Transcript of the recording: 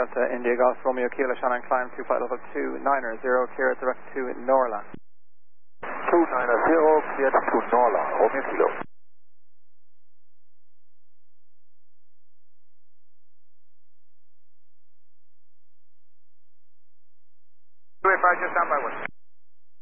Delta India Golf Romeo Kilo Shannon climb to flight level 290, clear direct to Norla. 290, clear to Norla, Romeo Kilo. Two-way 5, just down by 1.